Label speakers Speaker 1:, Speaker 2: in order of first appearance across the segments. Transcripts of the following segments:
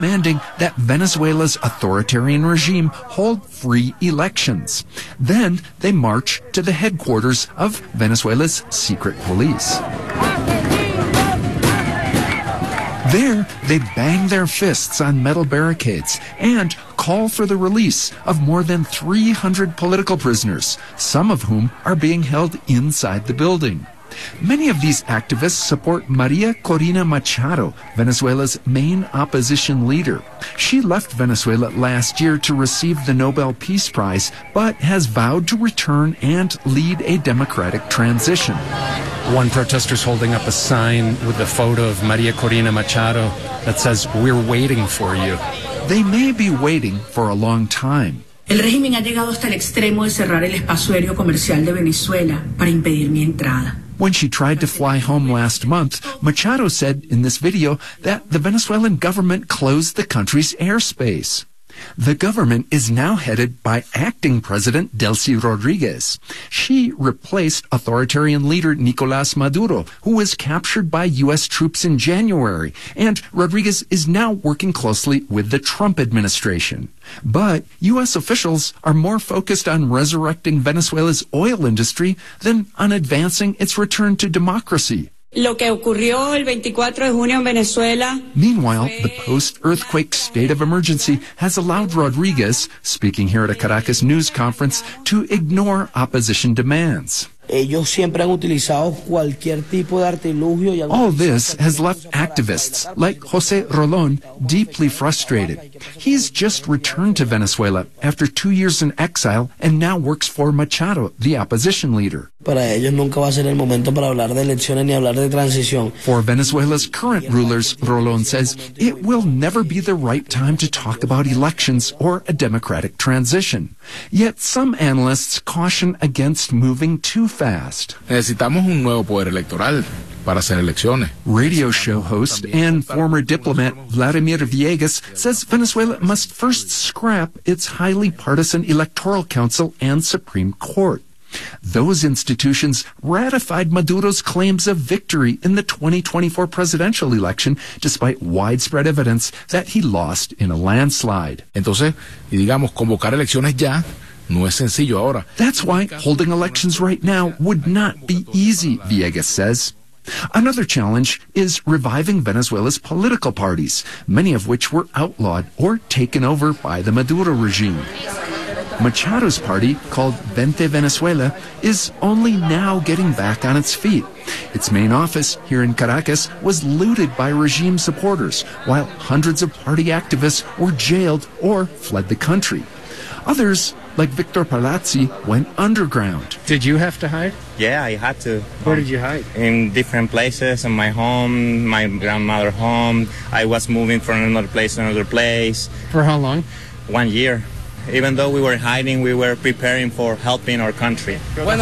Speaker 1: demanding that Venezuela's authoritarian regime hold free elections. Then they march to the headquarters of Venezuela's secret police. There, they bang their fists on metal barricades and call for the release of more than 300 political prisoners, some of whom are being held inside the building. Many of these activists support Maria Corina Machado, Venezuela's main opposition leader. She left Venezuela last year to receive the Nobel Peace Prize, but has vowed to return and lead a democratic transition.
Speaker 2: One protestor's holding up a sign with the photo of Maria Corina Machado that says, "We're waiting for you."
Speaker 1: They may be waiting for a long time.
Speaker 3: El régimen ha llegado hasta el extremo de cerrar el espacio aéreo comercial de Venezuela para impedir mi entrada.
Speaker 1: When she tried to fly home last month, Machado said in this video that the Venezuelan government closed the country's airspace. The government is now headed by acting President Delcy Rodriguez. She replaced authoritarian leader Nicolás Maduro, who was captured by U.S. troops in January, and Rodriguez is now working closely with the Trump administration. But U.S. officials are more focused on resurrecting Venezuela's oil industry than on advancing its return to democracy.
Speaker 4: Lo que ocurrió el 24 de junio en Venezuela.
Speaker 1: Meanwhile, the post-earthquake state of emergency has allowed Rodriguez, speaking here at a Caracas news conference, to ignore opposition demands.
Speaker 5: Ellos siempre han utilizado cualquier tipo de artilugio.
Speaker 1: All this has left activists like José Rolón deeply frustrated. He's just returned to Venezuela after 2 years in exile and now works for Machado, the opposition leader.
Speaker 5: Para ellos nunca va a ser el momento para hablar de elecciones ni hablar de transición.
Speaker 1: For Venezuela's current rulers, Rolón says, it will never be the right time to talk about elections or a democratic transition. Yet some analysts caution against moving too fast.
Speaker 6: Necesitamos un nuevo poder electoral para hacer elecciones.
Speaker 1: Radio show host and former diplomat Vladimir Villegas says Venezuela must first scrap its highly partisan electoral council and Supreme Court. Those institutions ratified Maduro's claims of victory in the 2024 presidential election, despite widespread evidence that he lost in a landslide.
Speaker 6: Entonces, y digamos, convocar elecciones ya no es sencillo ahora.
Speaker 1: That's why holding elections right now would not be easy, Villegas says. Another challenge is reviving Venezuela's political parties, many of which were outlawed or taken over by the Maduro regime. Machado's party, called Vente Venezuela, is only now getting back on its feet. Its main office here in Caracas was looted by regime supporters, while hundreds of party activists were jailed or fled the country. Others, like Victor Palazzi, went underground.
Speaker 2: Did you have to hide?
Speaker 7: Yeah, I had to.
Speaker 2: Where did you hide?
Speaker 7: In different places, in my home, my grandmother's home. I was moving from another place to another place.
Speaker 2: For how long?
Speaker 7: 1 year. Even though we were hiding, we were preparing for helping our country.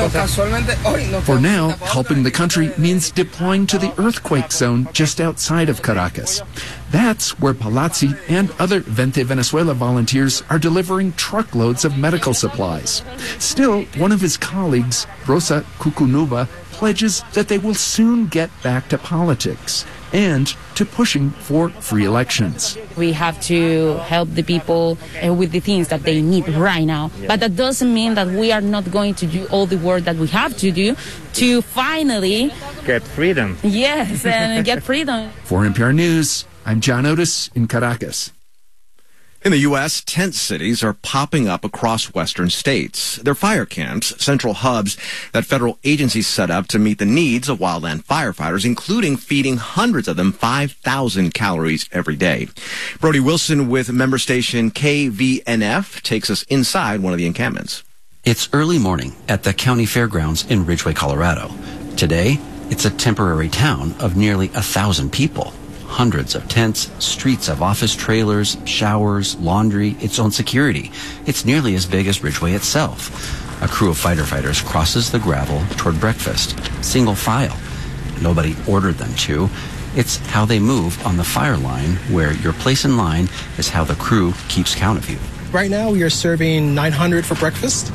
Speaker 1: For now, helping the country means deploying to the earthquake zone just outside of Caracas. That's where Palazzi and other Vente Venezuela volunteers are delivering truckloads of medical supplies. Still, one of his colleagues, Rosa Cucunuba, pledges that they will soon get back to politics and to pushing for free elections.
Speaker 8: We have to help the people with the things that they need right now. But that doesn't mean that we are not going to do all the work that we have to do to finally
Speaker 7: get freedom.
Speaker 8: Yes, and get freedom.
Speaker 1: For NPR News, I'm John Otis in Caracas.
Speaker 9: In the U.S., tent cities are popping up across western states. They're fire camps, central hubs that federal agencies set up to meet the needs of wildland firefighters, including feeding hundreds of them 5,000 calories every day. Brody Wilson with member station KVNF takes us inside one of the encampments.
Speaker 10: It's early morning at the county fairgrounds in Ridgway, Colorado. Today, it's a temporary town of nearly 1,000 people. Hundreds of tents, streets of office trailers, showers, laundry, its own security. It's nearly as big as Ridgway itself. A crew of firefighters crosses the gravel toward breakfast, single file. Nobody ordered them to. It's how they move on the fire line, where your place in line is how the crew keeps count of you.
Speaker 11: Right now, we are serving 900 for breakfast.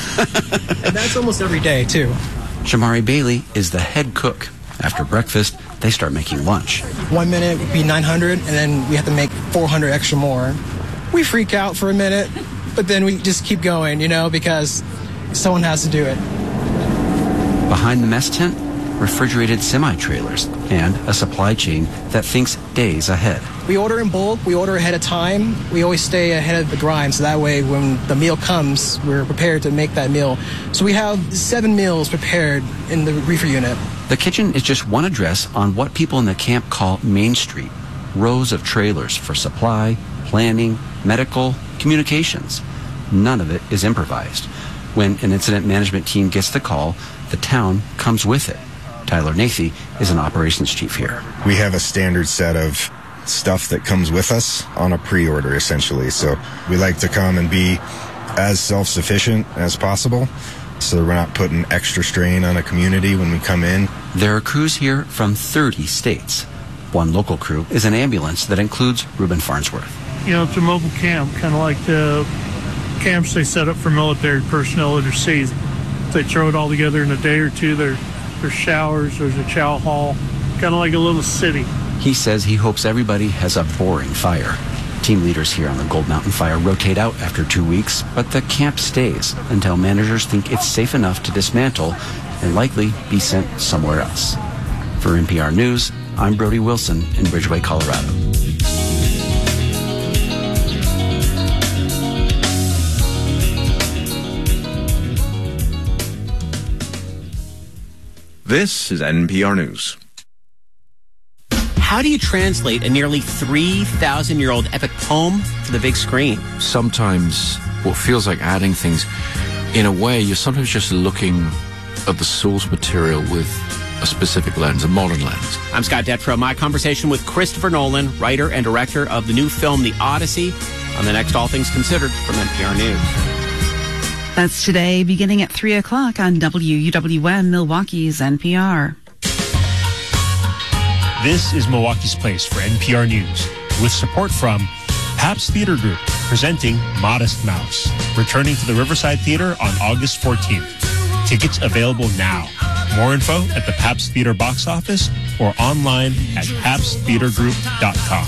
Speaker 11: And that's almost every day, too.
Speaker 10: Shamari Bailey is the head cook. After breakfast, they start making lunch.
Speaker 11: 1 minute would be 900, and then we have to make 400 extra more. We freak out for a minute, but then we just keep going, because someone has to do it.
Speaker 10: Behind the mess tent, refrigerated semi-trailers and a supply chain that thinks days ahead.
Speaker 11: We order in bulk. We order ahead of time. We always stay ahead of the grind, so that way when the meal comes, we're prepared to make that meal. So we have 7 meals prepared in the reefer unit.
Speaker 10: The kitchen is just one address on what people in the camp call Main Street. Rows of trailers for supply, planning, medical, communications. None of it is improvised. When an incident management team gets the call, the town comes with it. Tyler Nathy is an operations chief here.
Speaker 12: We have a standard set of stuff that comes with us on a pre-order, essentially. So we like to come and be as self-sufficient as possible, so we're not putting extra strain on a community when we come in.
Speaker 10: There are crews here from 30 states. One local crew is an ambulance that includes Reuben Farnsworth.
Speaker 13: It's a mobile camp, kind of like the camps they set up for military personnel overseas. They throw it all together in a day or two. There's showers, there's a chow hall, kind of like a little city.
Speaker 10: He says he hopes everybody has a boring fire. Team leaders here on the Gold Mountain Fire rotate out after 2 weeks, but the camp stays until managers think it's safe enough to dismantle and likely be sent somewhere else. For NPR News, I'm Brody Wilson in Ridgeway, Colorado.
Speaker 9: This is NPR News.
Speaker 14: How do you translate a nearly 3,000-year-old epic poem to the big screen?
Speaker 15: Sometimes what feels like adding things, in a way, you're sometimes just looking at the source material with a specific lens, a modern lens.
Speaker 14: I'm Scott Detrow. My conversation with Christopher Nolan, writer and director of the new film The Odyssey, on the next All Things Considered from NPR News.
Speaker 16: That's today, beginning at 3 o'clock on WUWM, Milwaukee's NPR.
Speaker 17: This is Milwaukee's Place for NPR News, with support from Pabst Theater Group, presenting Modest Mouse, returning to the Riverside Theater on August 14th. Tickets available now. More info at the Pabst Theater box office or online at pabsttheatergroup.com.